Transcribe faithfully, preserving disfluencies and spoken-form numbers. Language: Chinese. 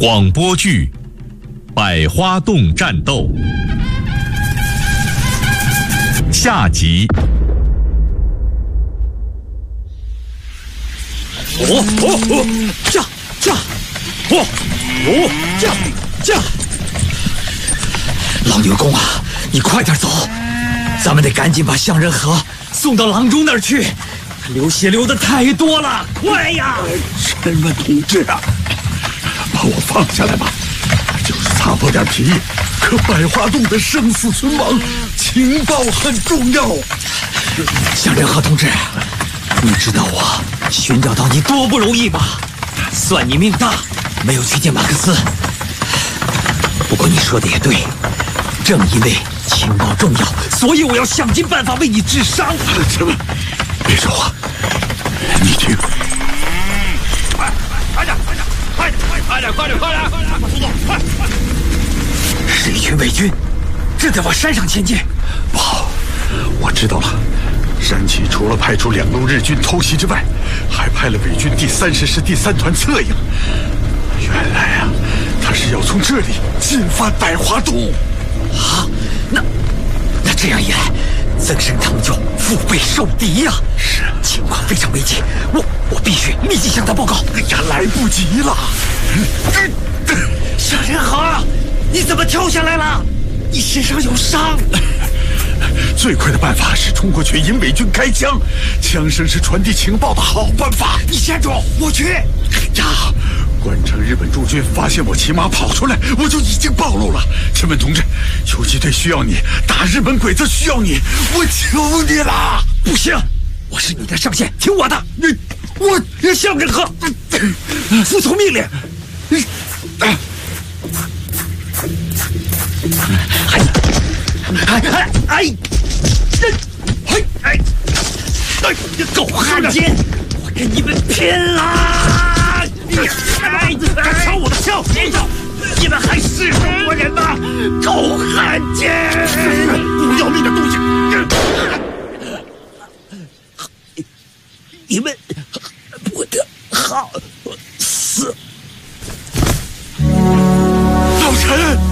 广播剧《百花洞战斗》下集。 哦哦哦！驾驾！哦哦驾驾！老牛公啊，你快点走，咱们得赶紧把向仁和送到郎中那儿去，流血流的太多了，快呀！ 陈文同志啊，把我放下来吧，就是擦破点皮，可百花洞的生死存亡，情报很重要。 向仁和同志，你知道我寻找到你多不容易吧？算你命大，没有去见马克思。不过你说的也对，正因为情报重要，所以我要想尽办法为你治伤。 什么？别说话，你听。 快快点，快点，快点，快点，快点，快点，快点，速度，快！ 是一群伪军，正在往山上前进。 不好，我知道了。山崎除了派出两路日军偷袭之外，还派了伪军第三十师第三团策应。原来啊，他是要从这里进犯百花洞。 啊，那那这样一来，增生他们就腹背受敌呀、啊。 是， 情况非常危急，我我必须立即向他报告。 哎呀，来不及了！ 向仁和，你怎么跳下来了？你身上有伤。 最快的办法是冲过去引伪军开枪，枪声是传递情报的好办法。 你先住，我去。 呀，关城日本驻军发现我骑马跑出来，我就已经暴露了。陈文同志，游击队需要你，打日本鬼子需要你，我求你了！ 不行，我是你的上线，听我的。 你，我向仁和，服从命令。哎哎哎哎！哎哎哎！狗汉奸，我跟你们拼了！哎，敢抢我的枪！你们还是中国人吗？狗汉奸！ 不要命的东西！ 你们不得好死！ 老陈。